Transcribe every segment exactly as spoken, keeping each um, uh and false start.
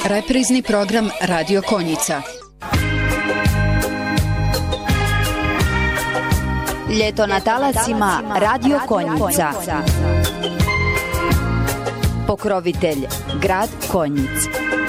Reprizni program Radio Konjica. Ljeto na talasima Radio Konjica. Pokrovitelj grad Konjic.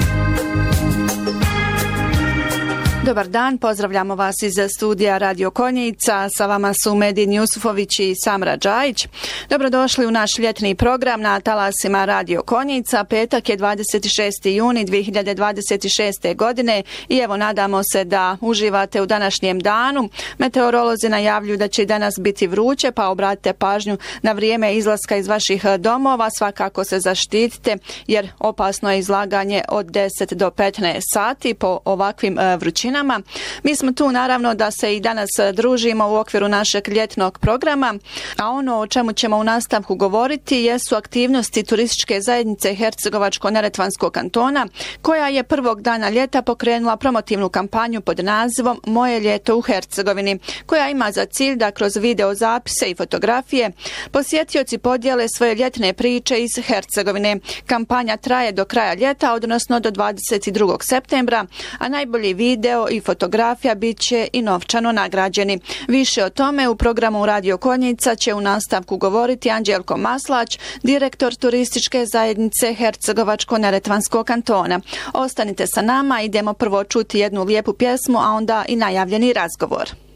Dobar dan, pozdravljamo vas iz studija Radio Konjica. Sa vama su Medin Jusufović i Samra Džajić. Dobrodošli u naš ljetni program na talasima Radio Konjica. Petak je dvadeset šesti juni dvije hiljade dvadeset šeste. godine i evo nadamo se da uživate u današnjem danu. Meteorolozi najavljuju da će danas biti vruće, pa obratite pažnju na vrijeme izlaska iz vaših domova. Svakako se zaštitite jer opasno je izlaganje od deset do petnaest sati po ovakvim vrućinama. Mi smo tu naravno da se i danas družimo u okviru našeg ljetnog programa, a ono o čemu ćemo u nastavku govoriti jesu aktivnosti turističke zajednice Hercegovačko-neretvanskog kantona, koja je prvog dana ljeta pokrenula promotivnu kampanju pod nazivom Moje ljeto u Hercegovini, koja ima za cilj da kroz video zapise i fotografije posjetioci podijele svoje ljetne priče iz Hercegovine. Kampanja traje do kraja ljeta, odnosno do dvadeset drugog septembra, a najbolji video i fotografija bit će i novčano nagrađeni. Više o tome u programu Radio Konjica će u nastavku govoriti Anđelko Maslać, direktor turističke zajednice Hercegovačko-neretvanskog kantona. Ostanite sa nama, idemo prvo čuti jednu lijepu pjesmu, a onda i najavljeni razgovor.